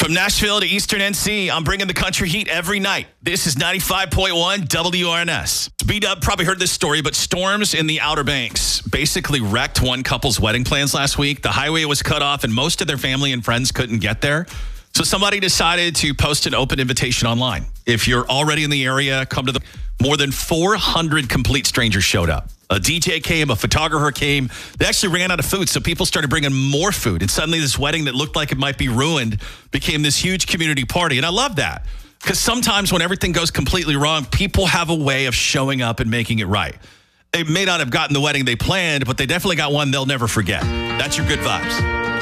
From Nashville to Eastern NC, I'm bringing the country heat every night. This is 95.1 WRNS. B-Dub probably heard this story, but storms in the Outer Banks basically wrecked one couple's wedding plans last week. The highway was cut off, and most of their family and friends couldn't get there. So somebody decided to post an open invitation online. If you're already in the area, come to the... More than 400 complete strangers showed up. A DJ came, a photographer came. They actually ran out of food, so people started bringing more food. And suddenly this wedding that looked like it might be ruined became this huge community party. And I love that, because sometimes when everything goes completely wrong, people have a way of showing up and making it right. They may not have gotten the wedding they planned, but they definitely got one they'll never forget. That's your good vibes.